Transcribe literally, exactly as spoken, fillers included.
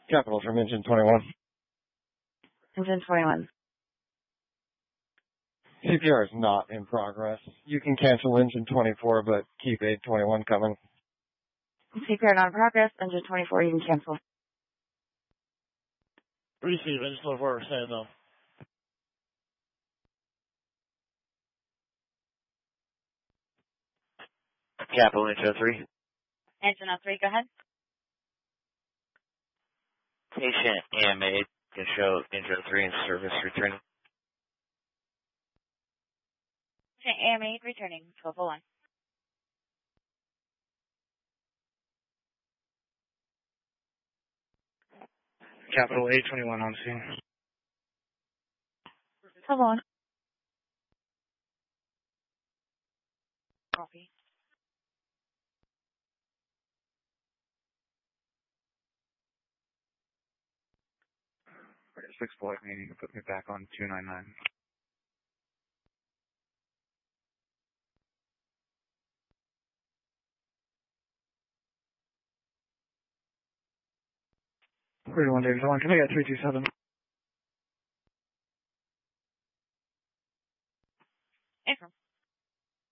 Capital from engine twenty-one. Engine twenty-one. C P R is not in progress. You can cancel engine twenty-four, but keep eight twenty-one coming. C P R not in progress. Engine twenty-four, you can cancel. Receive, engine twenty-four, saying no. Capital Engine oh three. Engine oh three, go ahead. Patient A M A can show Engine oh three in service returning. Patient A M A returning, twelve oh one. Capital eight twenty-one on scene. twelve oh one. Copy. Six flight meeting, you can put me back on two nine nine. thirty-one David one, can I get three two seven? April.